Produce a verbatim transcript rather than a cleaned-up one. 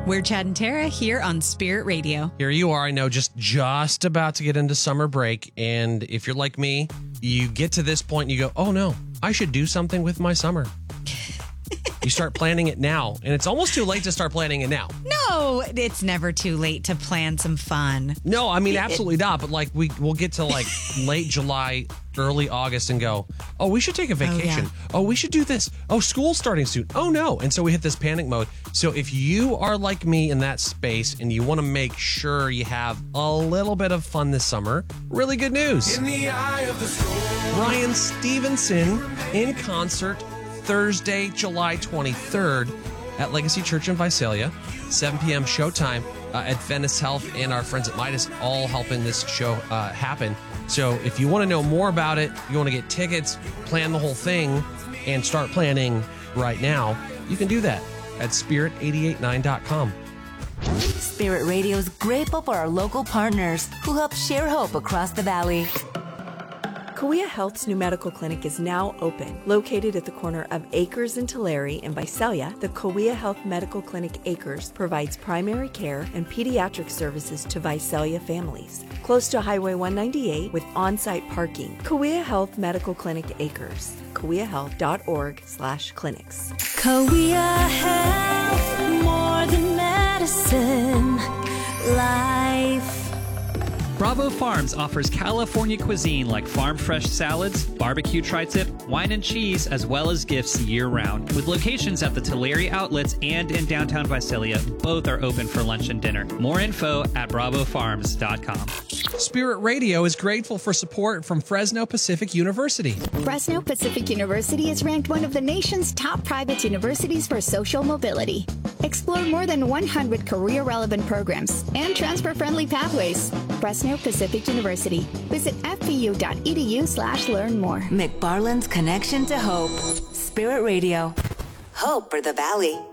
We're Chad and Tara here on Spirit Radio. Here you are, I know, just just about to get into summer break. And if you're like me, you get to this point and you go, oh no, I should do something with my summer. You start planning it now, and it's almost too late to start planning it now. No, it's never too late to plan some fun. No, I mean, absolutely not. But like, we, we'll get to like late July, early August and go, oh, we should take a vacation. Oh, yeah. oh, we should do this. Oh, school's starting soon. Oh, no. And so we hit this panic mode. So if you are like me in that space and you want to make sure you have a little bit of fun this summer, really good news. In the eye of the storm. Bryan Stevenson in concert Thursday, July twenty-third at Legacy Church in Visalia, seven p.m. showtime uh, at Venice Health and our friends at Midas all helping this show uh, happen. So if you want to know more about it, you want to get tickets, plan the whole thing, and start planning right now, you can do that at spirit eight eight nine dot com. Spirit Radio is grateful for our local partners who help share hope across the valley. Kauai Health's new medical clinic is now open. Located at the corner of Acres and Tulare in Visalia, the Kauai Health Medical Clinic Acres provides primary care and pediatric services to Visalia families. Close to Highway one ninety-eight with on-site parking. Kauai Health Medical Clinic Acres. kauai health dot org slash clinics. Kauai Health, more than medicine, life. Bravo Farms offers California cuisine like farm-fresh salads, barbecue tri-tip, wine and cheese, as well as gifts year-round. With locations at the Tulare outlets and in downtown Visalia, both are open for lunch and dinner. More info at bravo farms dot com. Spirit Radio is grateful for support from Fresno Pacific University. Fresno Pacific University is ranked one of the nation's top private universities for social mobility. Explore more than one hundred career-relevant programs and transfer-friendly pathways. Fresno Pacific University. Visit f p u dot e d u slash learn more. McFarland's Connection to Hope. Spirit Radio. Hope for the Valley.